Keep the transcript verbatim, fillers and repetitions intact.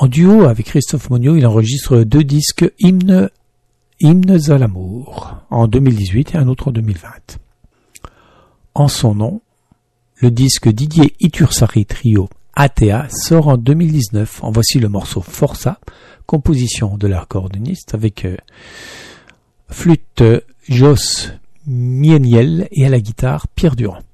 En duo avec Christophe Monniot, il enregistre deux disques hymnes, hymnes à l'amour en deux mille dix-huit et un autre en deux mille vingt. En son nom, le disque Didier Itursari Trio A T A sort en deux mille dix-neuf. En voici le morceau Força, composition de l'accordéoniste avec euh, flûte Jos Mieniel et à la guitare Pierre Durand.